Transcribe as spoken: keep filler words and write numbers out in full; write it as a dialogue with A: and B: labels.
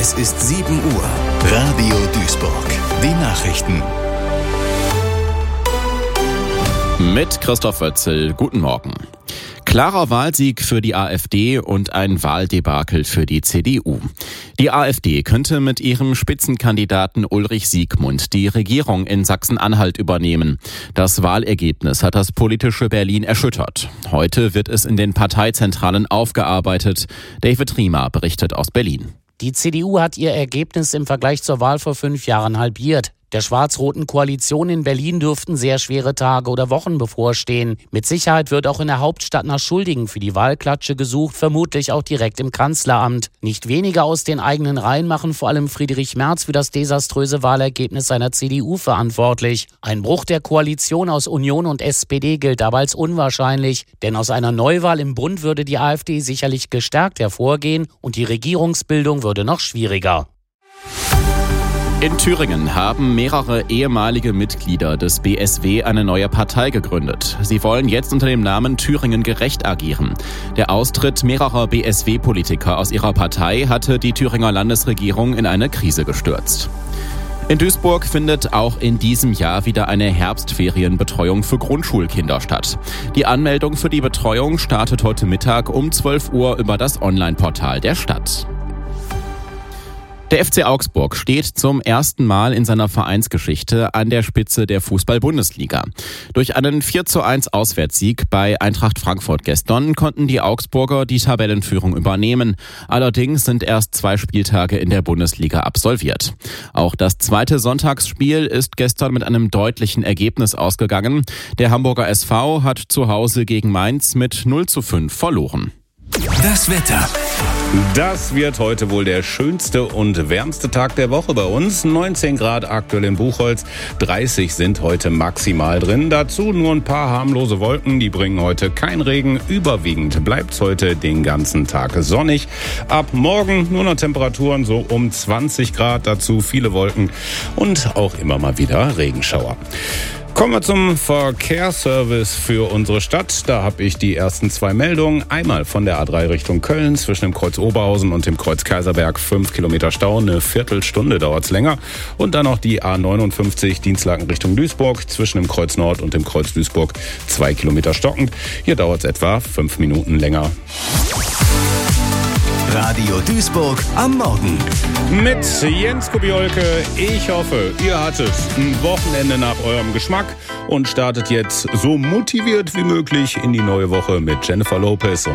A: Es ist sieben Uhr. Radio Duisburg. Die Nachrichten.
B: Mit Christoph Wötzel. Guten Morgen. Klarer Wahlsieg für die AfD und ein Wahldebakel für die C D U. Die AfD könnte mit ihrem Spitzenkandidaten Ulrich Siegmund die Regierung in Sachsen-Anhalt übernehmen. Das Wahlergebnis hat das politische Berlin erschüttert. Heute wird es in den Parteizentralen aufgearbeitet. David Riemer berichtet aus Berlin.
C: Die C D U hat ihr Ergebnis im Vergleich zur Wahl vor fünf Jahren halbiert. Der schwarz-roten Koalition in Berlin dürften sehr schwere Tage oder Wochen bevorstehen. Mit Sicherheit wird auch in der Hauptstadt nach Schuldigen für die Wahlklatsche gesucht, vermutlich auch direkt im Kanzleramt. Nicht weniger aus den eigenen Reihen machen vor allem Friedrich Merz für das desaströse Wahlergebnis seiner C D U verantwortlich. Ein Bruch der Koalition aus Union und S P D gilt aber als unwahrscheinlich, denn aus einer Neuwahl im Bund würde die AfD sicherlich gestärkt hervorgehen und die Regierungsbildung würde noch schwieriger.
B: In Thüringen haben mehrere ehemalige Mitglieder des B S W eine neue Partei gegründet. Sie wollen jetzt unter dem Namen Thüringen gerecht agieren. Der Austritt mehrerer B S W-Politiker aus ihrer Partei hatte die Thüringer Landesregierung in eine Krise gestürzt. In Duisburg findet auch in diesem Jahr wieder eine Herbstferienbetreuung für Grundschulkinder statt. Die Anmeldung für die Betreuung startet heute Mittag um zwölf Uhr über das Online-Portal der Stadt. Der F C Augsburg steht zum ersten Mal in seiner Vereinsgeschichte an der Spitze der Fußball-Bundesliga. Durch einen vier zu eins Auswärtssieg bei Eintracht Frankfurt gestern konnten die Augsburger die Tabellenführung übernehmen. Allerdings sind erst zwei Spieltage in der Bundesliga absolviert. Auch das zweite Sonntagsspiel ist gestern mit einem deutlichen Ergebnis ausgegangen. Der Hamburger S V hat zu Hause gegen Mainz mit null zu fünf verloren.
A: Das Wetter.
D: Das wird heute wohl der schönste und wärmste Tag der Woche bei uns. neunzehn Grad aktuell in Buchholz, dreißig sind heute maximal drin. Dazu nur ein paar harmlose Wolken, die bringen heute kein Regen. Überwiegend bleibt's heute den ganzen Tag sonnig. Ab morgen nur noch Temperaturen so um zwanzig Grad, dazu viele Wolken und auch immer mal wieder Regenschauer. Kommen wir zum Verkehrsservice für unsere Stadt. Da habe ich die ersten zwei Meldungen. Einmal von der A drei Richtung Köln zwischen dem Kreuz Oberhausen und dem Kreuz Kaiserberg. Fünf Kilometer Stau, eine Viertelstunde dauert's länger. Und dann noch die A neunundfünfzig Dienstlaken Richtung Duisburg zwischen dem Kreuz Nord und dem Kreuz Duisburg. Zwei Kilometer stockend. Hier dauert's etwa fünf Minuten länger.
A: Radio Duisburg am Morgen.
D: Mit Jens Kubiolke. Ich hoffe, ihr hattet ein Wochenende nach eurem Geschmack und startet jetzt so motiviert wie möglich in die neue Woche mit Jennifer Lopez und